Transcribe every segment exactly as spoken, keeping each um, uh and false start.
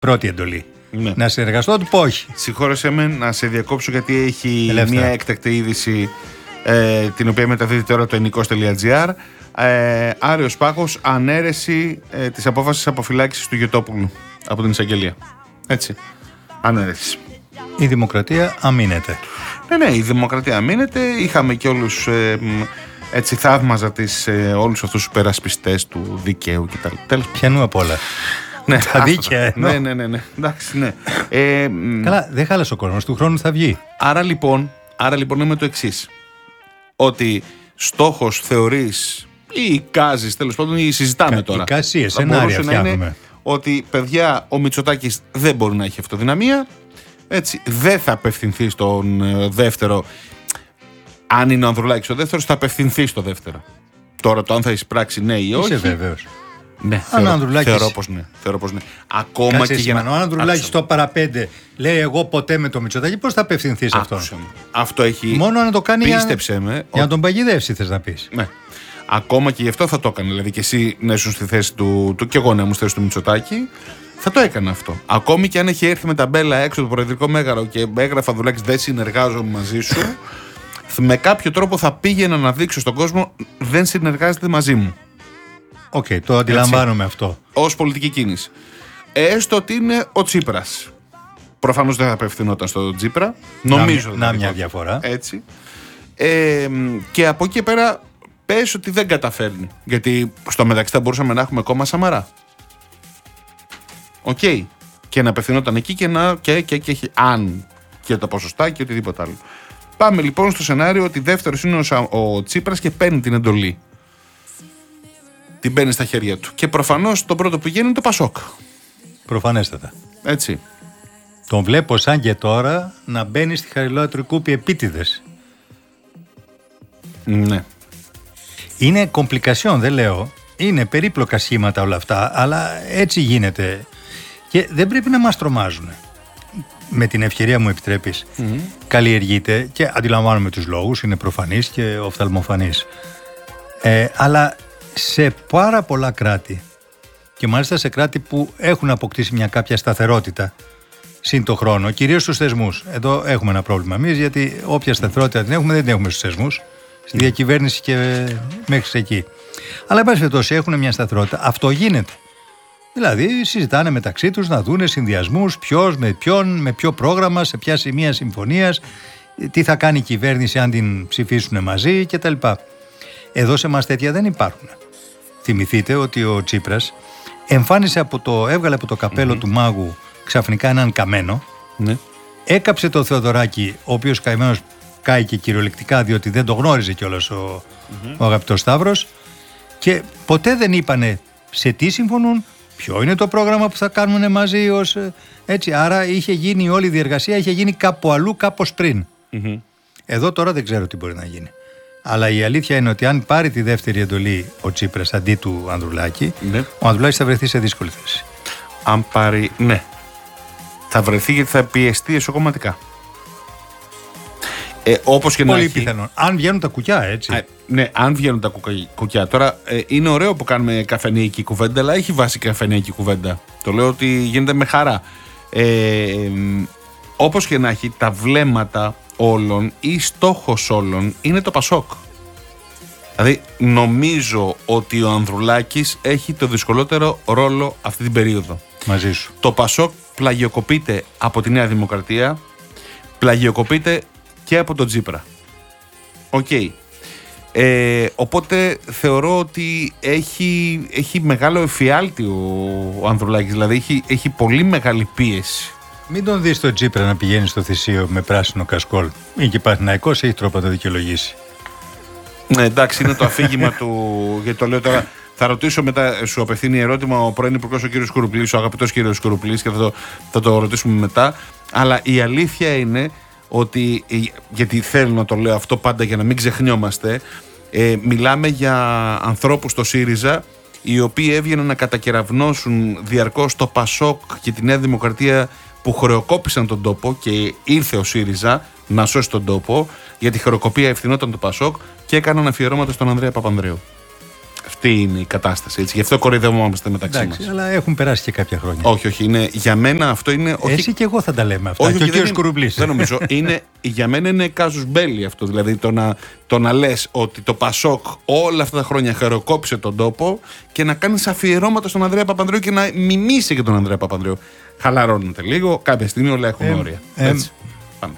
Πρώτη εντολή. Ναι. Να συνεργαστώ, του πω όχι. Συγχώρεσέ με να σε διακόψω, γιατί έχει Ελεύθερα. μια έκτακτη είδηση ε, την οποία μεταδίδεται τώρα το ενικός τελεία τζι άρ. Ε, Άριος Πάχος, ανέρεση ε, της απόφασης αποφυλάκησης του Γιωτόπουλου από την εισαγγελία. Έτσι. Ανέρεση. Η δημοκρατία αμήνεται. Ναι, ναι, η δημοκρατία αμήνεται. Είχαμε και όλους, ε, έτσι θαύμαζα τις, ε, όλους αυτούς τους περασπιστές του δικαίου κτλ. Τέλος. Πιανού απ' όλα. Ναι, Τα δίκαια. ναι, ναι, ναι, ναι. Εντάξει, ναι. Ε, μ, Καλά, δεν χάλασε ο κόσμος. Του χρόνου θα βγει. άρα λοιπόν, άρα λοιπόν είναι το εξής. Ότι στόχος θεωρείς ή εικάζεις, τέλος πάντων, ή συζητάμε Κα- τώρα. εικασίες, Θα σενάρια μπορούσε να είναι φτιάχνουμε. ότι, παιδιά, ο Μητσοτάκης δεν μπορεί να έχει αυτοδυναμία. Έτσι, δεν θα απευθυνθεί στον ε, δεύτερο. Αν είναι ο Ανδρουλάκης ο δεύτερος, θα απευθυνθεί στο δεύτερο. Τώρα το αν θα εισπράξει ναι ή όχι. Είσαι βέβαιος. Ναι, Αν θεωρώ, ο Ανδρουλάκης- θεωρώ πως ναι. Θεωρώ πως ναι. Ακόμα Κάτσε και για σημανό. να. Αν Ανδρουλάκης Άκουσα. στο παραπέντε λέει εγώ ποτέ με το Μητσοτάκη, πώς θα απευθυνθεί σε αυτόν? Άκουσα με. Αυτό έχει. Μόνο να το κάνει για, Πίστεψε με. για ότι- να τον παγιδεύσει, θες να πεις. Ναι. Ακόμα και γι' αυτό θα το έκανε. Δηλαδή και εσύ να ήσουν στη θέση του, του και εγώ να ήμουν στη θέση του Μητσοτάκη, θα το έκανα αυτό. Ακόμη και αν έχει έρθει με τα μπέλα έξω το Προεδρικό Μέγαρο και έγραφα Ανδρουλάκης δεν συνεργάζομαι μαζί σου, με κάποιο τρόπο θα πήγαινα να δείξω στον κόσμο δεν συνεργάζεται μαζί μου. Οκ, το αντιλαμβάνομαι αυτό. Ως πολιτική κίνηση. Έστω ότι είναι ο Τσίπρας. Προφανώς δεν θα απευθυνόταν στο Τσίπρα. Νομίζω. Να, δηλαδή, μια ότι- διαφορά. Έτσι. Ε, και από εκεί και πέρα πες ότι δεν καταφέρνει. Γιατί στο μεταξύ θα μπορούσαμε να έχουμε κόμμα Σαμαρά. Οκ. Και να απευθυνόταν εκεί και να. Και, και, και, αν και τα ποσοστά και οτιδήποτε άλλο. Πάμε λοιπόν στο σενάριο ότι δεύτερος είναι ο, Σα- ο Τσίπρας και παίρνει την εντολή. Την παίρνει στα χέρια του. Και προφανώς το πρώτο που πηγαίνει είναι το Πασόκ. Προφανέστατα. Έτσι. Τον βλέπω σαν και τώρα να μπαίνει στη Χαριλάου Κούπη επίτηδες. Ναι. Είναι κομπλικασιόν, δεν λέω. Είναι περίπλοκα σχήματα όλα αυτά, αλλά έτσι γίνεται. Και δεν πρέπει να μας τρομάζουν. Με την ευκαιρία μου επιτρέπεις. Mm-hmm. Καλλιεργείται και αντιλαμβάνομαι τους λόγους, είναι προφανής και οφθαλμοφανής. Ε, αλλά σε πάρα πολλά κράτη, και μάλιστα σε κράτη που έχουν αποκτήσει μια κάποια σταθερότητα συν το χρόνο, κυρίως στους θεσμούς. Εδώ έχουμε ένα πρόβλημα εμείς, γιατί όποια σταθερότητα την έχουμε, δεν την έχουμε στους θεσμούς. Στη διακυβέρνηση και μέχρι εκεί. Αλλά εν πάση περιπτώσει έχουν μια σταθερότητα. Αυτό γίνεται. Δηλαδή συζητάνε μεταξύ τους να δούνε συνδυασμούς, ποιος με ποιον, με ποιο πρόγραμμα, σε ποια σημεία συμφωνίας, τι θα κάνει η κυβέρνηση αν την ψηφίσουν μαζί κτλ. Εδώ σε εμάς τέτοια δεν υπάρχουν. Θυμηθείτε ότι ο Τσίπρας εμφάνισε από το, έβγαλε από το καπέλο mm-hmm. του μάγου ξαφνικά έναν καμένο, Ναι. έκαψε το Θεοδωράκη, ο οποίος καημένος κάηκε κυριολεκτικά διότι δεν το γνώριζε κιόλας ο, mm-hmm. ο αγαπητός Σταύρος, και ποτέ δεν είπανε σε τι συμφωνούν, ποιο είναι το πρόγραμμα που θα κάνουν μαζί ως, έτσι. Άρα είχε γίνει όλη η διεργασία, είχε γίνει κάπου αλλού κάπως πριν. Mm-hmm. Εδώ τώρα δεν ξέρω τι μπορεί να γίνει. Αλλά η αλήθεια είναι ότι αν πάρει τη δεύτερη εντολή ο Τσίπρας αντί του Ανδρουλάκη, Ναι. ο Ανδρουλάκης θα βρεθεί σε δύσκολη θέση. Αν πάρει. Ναι. Θα βρεθεί γιατί θα πιεστεί εσωκομματικά. Ε, όπως και Πολύ να έχει. πιθανόν. Αν βγαίνουν τα κουκιά, έτσι. Α, ναι, αν βγαίνουν τα κουκα- κουκιά. Τώρα ε, είναι ωραίο που κάνουμε καφενειακή κουβέντα, αλλά έχει βάση καφενειακή κουβέντα. Το λέω ότι γίνεται με χαρά. Ε, ε, όπως και να έχει, τα βλέμματα όλων ή στόχος όλων είναι το Πασόκ. Δηλαδή, νομίζω ότι ο Ανδρουλάκης έχει το δυσκολότερο ρόλο αυτή την περίοδο. Μαζί σου. Το Πασόκ πλαγιοκοπείται από τη Νέα Δημοκρατία, πλαγιοκοπείται και από τον Τσίπρα. Οκ. Okay. Ε, οπότε θεωρώ ότι έχει, έχει μεγάλο εφιάλτη ο, ο Ανδρουλάκης, δηλαδή έχει, έχει πολύ μεγάλη πίεση. Μην τον δεις τον Τσίπρα να πηγαίνει στο θυσίο με πράσινο κασκόλ. Είναι και Παναθηναϊκός, έχει τρόπο να το δικαιολογήσει. Ναι, εντάξει, είναι το αφήγημα του. Γιατί το λέω τώρα. Θα ρωτήσω μετά, σου απευθύνει ερώτημα ο πρώην Υπουργός ο κ. Σκουρουπλής, ο αγαπητός κ. Σκουρουπλής, και θα το, θα το ρωτήσουμε μετά. Αλλά η αλήθεια είναι ότι, γιατί θέλω να το λέω αυτό πάντα για να μην ξεχνιόμαστε, ε, μιλάμε για ανθρώπους στο ΣΥΡΙΖΑ οι οποίοι έβγαιναν να κατακεραυνώσουν διαρκώς το Πασόκ και τη Νέα Δημοκρατία, που χρεοκόπησαν τον τόπο, και ήρθε ο ΣΥΡΙΖΑ να σώσει τον τόπο, γιατί η χρεοκοπία ευθυνόταν το Πασόκ, και έκαναν αφιερώματα στον Ανδρέα Παπανδρέου. Αυτή είναι η κατάσταση. Έτσι. Γι' αυτό κοροϊδευόμαστε μεταξύ μας. Αλλά έχουν περάσει και κάποια χρόνια. Όχι, όχι. Είναι, για μένα αυτό είναι. Όχι... Εσύ και εγώ θα τα λέμε αυτά. Όχι, και όχι, ο κ. Σκουρουμπλής. Δεν νομίζω. Είναι, για μένα είναι κάζους μπέλι αυτό. Δηλαδή το να, το να λες ότι το Πασόκ όλα αυτά τα χρόνια χαροκόπησε τον τόπο και να κάνεις αφιερώματα στον Ανδρέα Παπανδρέου και να μιμήσει και τον Ανδρέα Παπανδρέου. Χαλαρώνεται λίγο. Κάποια στιγμή όλα έχουν ε, όρια. Ε, Έτσι. Ε, Πάμε.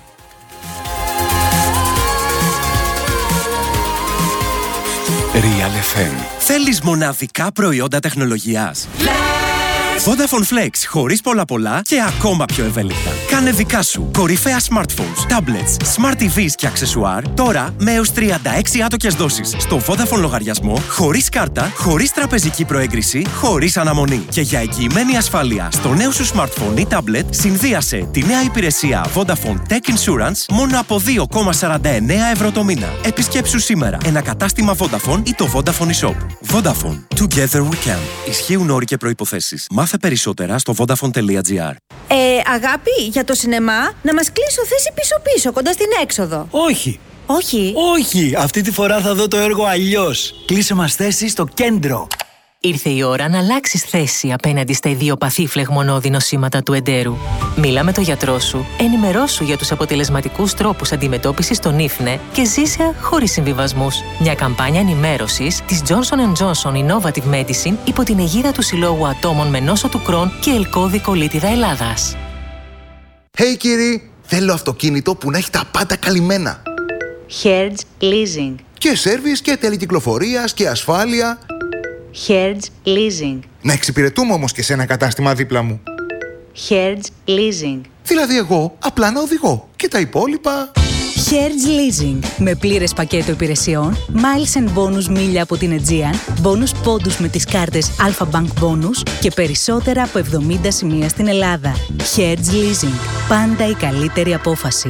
Real εφ εμ. Θέλεις μοναδικά προϊόντα τεχνολογίας? Vodafone Flex, χωρίς πολλά πολλά και ακόμα πιο ευέλικτα. Κάνε δικά σου κορυφαία smartphones, tablets, smart τι βις και αξεσουάρ τώρα με έως τριάντα έξι άτοκες δόσεις στο Vodafone λογαριασμό, χωρίς κάρτα, χωρίς τραπεζική προέγκριση, χωρίς αναμονή. Και για εγγυημένη ασφάλεια στο νέο σου smartphone ή tablet, συνδύασε τη νέα υπηρεσία Vodafone Tech Insurance μόνο από δύο κόμμα σαράντα εννέα ευρώ το μήνα. Επισκέψου σήμερα ένα κατάστημα Vodafone ή το Vodafone eShop. Vodafone. Together we can. Ισχύουν όροι και προϋποθέσεις. Μάθε περισσότερα στο vodafone.gr. Ε, αγάπη, για το σινεμά, να μας κλείσω θέση πίσω-πίσω, κοντά στην έξοδο. Όχι. Όχι. Όχι, αυτή τη φορά θα δω το έργο αλλιώς. Κλείσε μας θέση στο κέντρο. Ήρθε η ώρα να αλλάξεις θέση απέναντι στα ιδιοπαθή φλεγμονώδη νοσήματα του εντέρου. Μίλα με τον γιατρό σου, ενημερώσου για τους αποτελεσματικούς τρόπους αντιμετώπισης των ίφνε και ζήσε χωρίς συμβιβασμούς. Μια καμπάνια ενημέρωσης της Johnson εντ Johnson Innovative Medicine υπό την αιγίδα του Συλλόγου Ατόμων με νόσο του Κρόν και Ελκώδη Κολίτιδα Ελλάδας. Hey κύριοι, θέλω αυτοκίνητο που να έχει τα πάντα καλυμμένα. Hertz Leasing. Και σέρβις και τελεκυκλοφορίας και ασφάλεια. Hertz Leasing. Να εξυπηρετούμε όμως και σε ένα κατάστημα δίπλα μου. Hertz Leasing. Δηλαδή εγώ απλά να οδηγώ και τα υπόλοιπα... Hertz Leasing. Με πλήρες πακέτο υπηρεσιών, miles and bonus μίλια από την Aegean, bonus πόντους με τις κάρτες Alpha Bank Bonus και περισσότερα από εβδομήντα σημεία στην Ελλάδα. Hertz Leasing. Πάντα η καλύτερη απόφαση.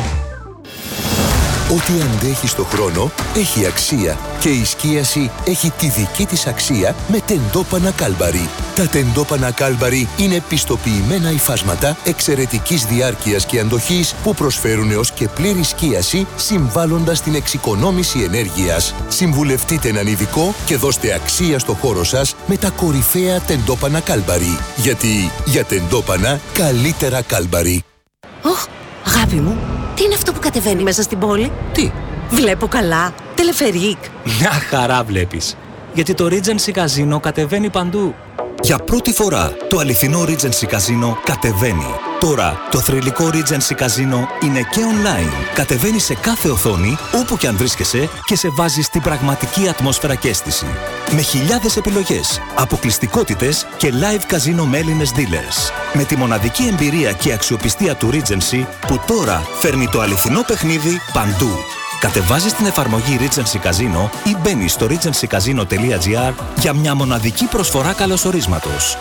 Ό,τι αντέχει στο χρόνο έχει αξία και η σκίαση έχει τη δική της αξία με τεντόπανα Κάλμπαρι. Τα τεντόπανα Κάλμπαρι είναι πιστοποιημένα υφάσματα εξαιρετικής διάρκειας και αντοχής που προσφέρουν έως και πλήρη σκίαση συμβάλλοντας στην εξοικονόμηση ενέργειας. Συμβουλευτείτε έναν ειδικό και δώστε αξία στο χώρο σας με τα κορυφαία τεντόπανα Κάλμπαρι. Γιατί για τεντόπανα καλύτερα Κάλμπαρι. Οχ, αγάπη μου. Τι είναι αυτό που κατεβαίνει μέσα στην πόλη? Τι? Βλέπω καλά. Τελεφερίκ. Μια χαρά βλέπεις. Γιατί το Regency Casino κατεβαίνει παντού. Για πρώτη φορά το αληθινό Regency Casino κατεβαίνει. Τώρα το θρυλικό Regency Casino είναι και online. Κατεβαίνει σε κάθε οθόνη, όπου και αν βρίσκεσαι και σε βάζει στην πραγματική ατμόσφαιρα και αίσθηση. Με χιλιάδες επιλογές, αποκλειστικότητες και live casino με Έλληνες dealers. Με τη μοναδική εμπειρία και αξιοπιστία του Regency που τώρα φέρνει το αληθινό παιχνίδι παντού. Κατεβάζεις την εφαρμογή Regency Casino ή μπαίνεις στο regency casino τελεία gr για μια μοναδική προσφορά καλωσορίσματος.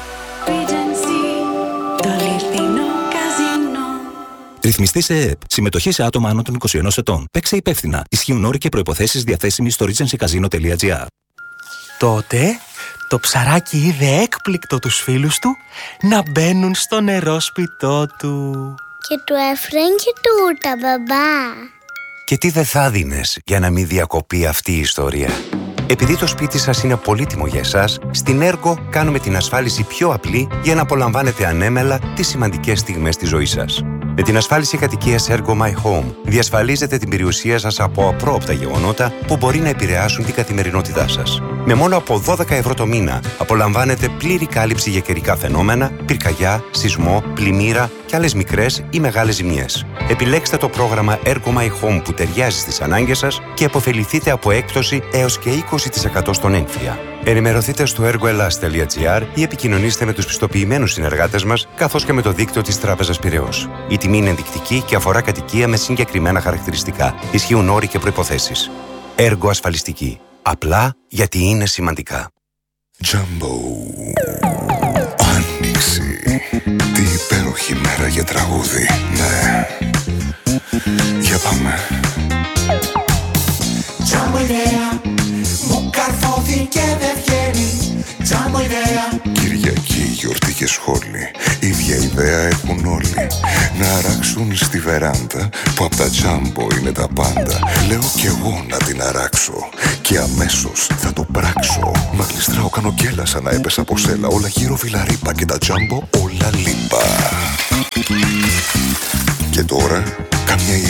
Regency, το αληθινό καζίνο. Ρυθμιστή σε ΕΕΠ. Συμμετοχή σε άτομα άνω των είκοσι ενός ετών. Παίξε υπεύθυνα. Ισχύουν όροι και προϋποθέσεις διαθέσιμοι στο regency casino τελεία gr. Τότε το ψαράκι είδε έκπληκτο τους φίλους του να μπαίνουν στο νερόσπιτό του. Και του έφεραν και τούτα, μπαμπά. Και τι δεν θα δίνες για να μην διακοπεί αυτή η ιστορία. Επειδή το σπίτι σας είναι πολύτιμο για εσάς, στην Ergo κάνουμε την ασφάλιση πιο απλή για να απολαμβάνετε ανέμελα τις σημαντικές στιγμές της ζωής σας. Με την ασφάλιση κατοικίας Ergo My Home διασφαλίζετε την περιουσία σας από απρόοπτα γεγονότα που μπορεί να επηρεάσουν την καθημερινότητά σας. Με μόνο από δώδεκα ευρώ το μήνα απολαμβάνετε πλήρη κάλυψη για καιρικά φαινόμενα, πυρκαγιά, σεισμό, πλημμύρα και άλλες μικρές ή μεγάλες ζημιές. Επιλέξτε το πρόγραμμα Ergo My Home που ταιριάζει στις ανάγκες σας και επωφεληθείτε από έκπτωση έως και είκοσι τοις εκατό στον έμφυα. Ενημερωθείτε στο ergoelas τελεία gr ή επικοινωνήστε με τους πιστοποιημένους συνεργάτες μας, καθώς και με το δίκτυο της Τράπεζας Πειραιώς. Η τιμή είναι ενδεικτική και αφορά κατοικία με συγκεκριμένα χαρακτηριστικά. Ισχύουν όροι και προϋποθέσεις. Ergo ασφαλιστική. Απλά γιατί είναι σημαντικά. Jumbo. Άνοιξη. Τι υπέροχη μέρα για τραγούδι. Ναι. Για πάμε. Jumbo ιδέα. Μου καρφώθηκε και δεν βγαίνει. Jumbo ιδέα. Κυριακή, γιορτή και σχόλη. Ίδια ιδέα έχουν όλοι. να αράξουν στη βεράντα που απ' τα τζάμπο είναι τα πάντα. Λέω κι εγώ να την αράξω και αμέσως θα το πράξω. Μα γλιστράω, κάνω κέλα σαν να έπεσα από σέλα. Όλα γύρω βιλαρίπα και τα τζάμπο όλα λίπα. Και τώρα καμιά